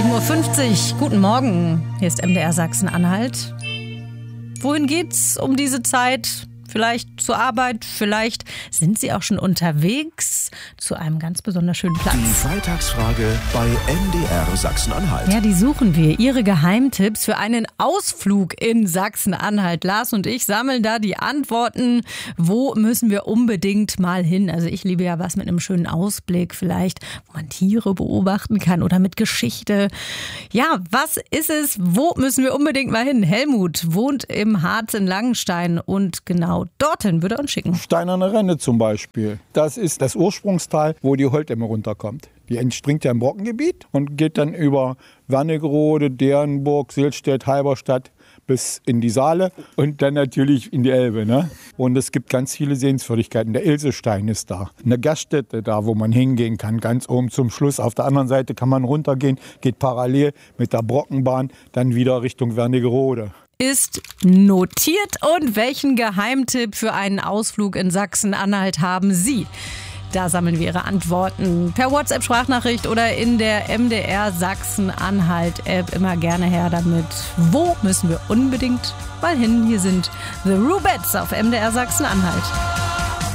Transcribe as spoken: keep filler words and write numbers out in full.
sieben Uhr fünfzig, guten Morgen. Hier ist M D R Sachsen-Anhalt. Wohin geht's um diese Zeit? Vielleicht zur Arbeit, vielleicht sind Sie auch schon unterwegs zu einem ganz besonders schönen Platz. Die Freitagsfrage bei M D R Sachsen-Anhalt. Ja, die suchen wir. Ihre Geheimtipps für einen Ausflug in Sachsen-Anhalt. Lars und ich sammeln da die Antworten. Wo müssen wir unbedingt mal hin? Also ich liebe ja was mit einem schönen Ausblick, vielleicht, wo man Tiere beobachten kann oder mit Geschichte. Ja, was ist es? Wo müssen wir unbedingt mal hin? Helmut wohnt im Harz in Langenstein und genau dorthin würde er uns schicken. Steinerne Renne zum Beispiel. Das ist das Ursprungstal, wo die Holtemme runterkommt. Die entspringt ja im Brockengebiet und geht dann über Wernigerode, Dernburg, Silstedt, Halberstadt bis in die Saale und dann natürlich in die Elbe. Ne? Und es gibt ganz viele Sehenswürdigkeiten. Der Ilsestein ist da. Eine Gaststätte da, wo man hingehen kann, ganz oben zum Schluss. Auf der anderen Seite kann man runtergehen, geht parallel mit der Brockenbahn dann wieder Richtung Wernigerode. Ist notiert. Und welchen Geheimtipp für einen Ausflug in Sachsen-Anhalt haben Sie? Da sammeln wir Ihre Antworten per WhatsApp-Sprachnachricht oder in der M D R Sachsen-Anhalt-App. Immer gerne her damit. Wo müssen wir unbedingt mal hin? Hier sind The Rubettes auf M D R Sachsen-Anhalt.